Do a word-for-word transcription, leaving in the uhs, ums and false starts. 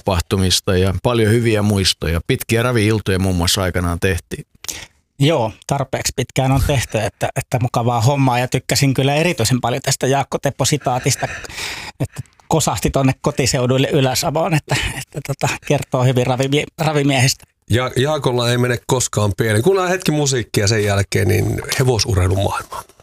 tapahtumista ja paljon hyviä muistoja. Pitkiä ravi-iltoja muun muassa aikanaan tehtiin. Joo, tarpeeksi pitkään on tehty, että, että mukavaa hommaa ja tykkäsin kyllä erityisen paljon tästä Jaakko Teppo-sitaatista, että kosahti tuonne kotiseuduille Ylä-Savoon, että, että tota, kertoo hyvin ravimie- ravimiehistä. Ja Jaakolla ei mene koskaan pieleen. Kuunnellaan hetki musiikkia sen jälkeen, niin hevosurheilun maailmaan.